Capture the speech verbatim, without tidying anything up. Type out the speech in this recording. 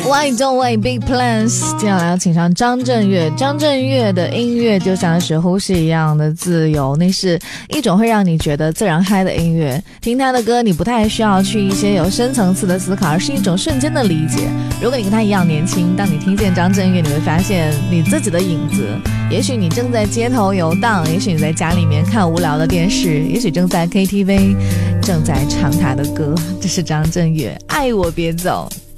Why don't we big plans？ 接下来要请上张震岳。张震岳的音乐就像是呼吸一样的自由，那是一种会让你觉得自然嗨的音乐。听他的歌，你不太需要去一些有深层次的思考，而是一种瞬间的理解。如果你跟他一样年轻，当你听见张震岳，你会发现你自己的影子。也许你正在街头游荡，也许你在家里面看无聊的电视，也许正在 K T V， 正在唱他的歌。这是张震岳，爱我别走。